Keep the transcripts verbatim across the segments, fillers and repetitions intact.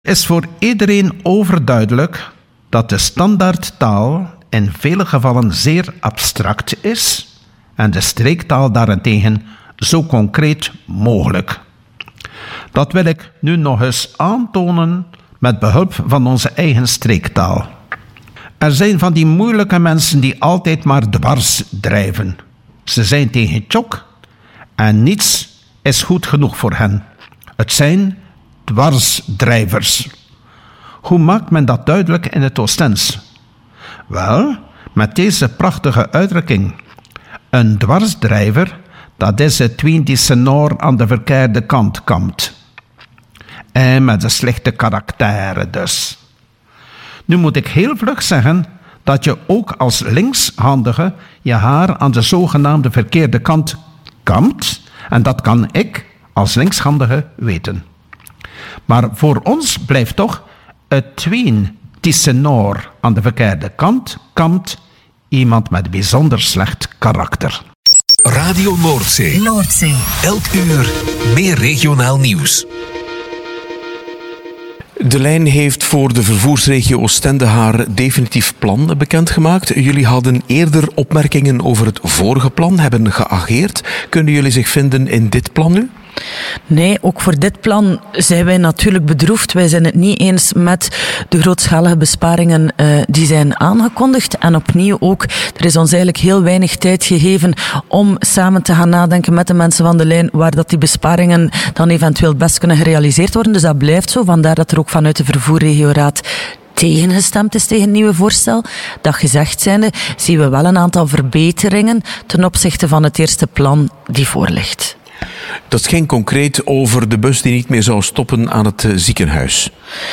is voor iedereen overduidelijk dat de standaardtaal in vele gevallen zeer abstract is en de streektaal daarentegen zo concreet mogelijk. Dat wil ik nu nog eens aantonen met behulp van onze eigen streektaal. Er zijn van die moeilijke mensen die altijd maar dwars drijven. Ze zijn tegen tjok en niets is goed genoeg voor hen. Het zijn dwarsdrijvers. Hoe maakt men dat duidelijk in het Oostens? Wel, met deze prachtige uitdrukking. Een dwarsdrijver, dat is het wie die zijn oor aan de verkeerde kant kampt. En met een slechte karakter dus. Nu moet ik heel vlug zeggen dat je ook als linkshandige je haar aan de zogenaamde verkeerde kant kampt. En dat kan ik als linkshandige weten. Maar voor ons blijft toch het tween die zijn oor aan de verkeerde kant kampt iemand met bijzonder slecht karakter. Radio Noordzee. Noordzee. Elk uur meer regionaal nieuws. De lijn heeft voor de vervoersregio Oostende haar definitief plan bekendgemaakt. Jullie hadden eerder opmerkingen over het vorige plan, hebben geageerd. Kunnen jullie zich vinden in dit plan nu? Nee, ook voor dit plan zijn wij natuurlijk bedroefd. Wij zijn het niet eens met de grootschalige besparingen uh, die zijn aangekondigd. En opnieuw ook, er is ons eigenlijk heel weinig tijd gegeven om samen te gaan nadenken met de mensen van de lijn waar dat die besparingen dan eventueel best kunnen gerealiseerd worden. Dus dat blijft zo, vandaar dat er ook vanuit de vervoerregioraad tegengestemd is tegen het nieuwe voorstel. Dat gezegd zijnde, zien we wel een aantal verbeteringen ten opzichte van het eerste plan die voorligt. Dat ging concreet over de bus die niet meer zou stoppen aan het ziekenhuis.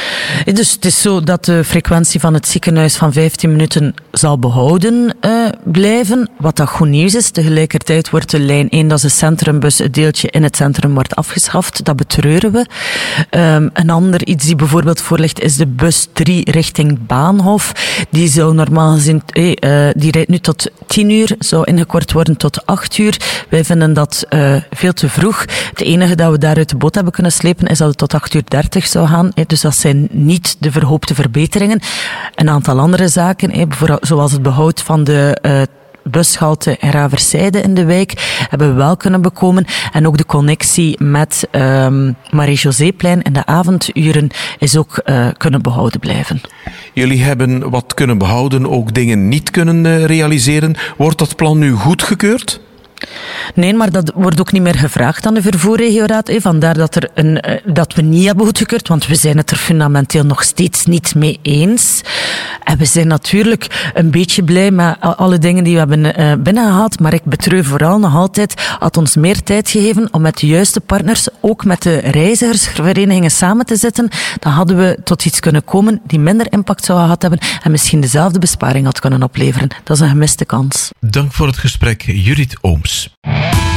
Dus het is zo dat de frequentie van het ziekenhuis van vijftien minuten zal behouden uh, blijven. Wat dat goed nieuws is. Tegelijkertijd wordt de lijn één, dat is de centrumbus, het deeltje in het centrum wordt afgeschaft. Dat betreuren we. Um, een ander iets die bijvoorbeeld voorligt is de bus drie richting Baanhof. Die zou normaal gezien, hey, uh, die rijdt nu tot tien uur, zou ingekort worden tot acht uur. Wij vinden dat uh, veel te vroeg. Het enige dat we daar uit de boot hebben kunnen slepen is dat het tot acht uur dertig zou gaan. Dus dat zijn niet de verhoopte verbeteringen. Een aantal andere zaken, zoals het behoud van de uh, bushalte in Raverzijde in de wijk, hebben we wel kunnen bekomen. En ook de connectie met um, Marie-Joséplein in de avonduren is ook uh, kunnen behouden blijven. Jullie hebben wat kunnen behouden, ook dingen niet kunnen uh, realiseren. Wordt dat plan nu goedgekeurd? Nee, maar dat wordt ook niet meer gevraagd aan de vervoerregioraad. Eh. Vandaar dat, er een, uh, dat we niet hebben goedgekeurd, want we zijn het er fundamenteel nog steeds niet mee eens. En we zijn natuurlijk een beetje blij met alle dingen die we hebben uh, binnengehaald, maar ik betreur vooral nog altijd, had ons meer tijd gegeven om met de juiste partners, ook met de reizigersverenigingen samen te zitten, dan hadden we tot iets kunnen komen die minder impact zou gehad hebben en misschien dezelfde besparing had kunnen opleveren. Dat is een gemiste kans. Dank voor het gesprek, Judith Ooms.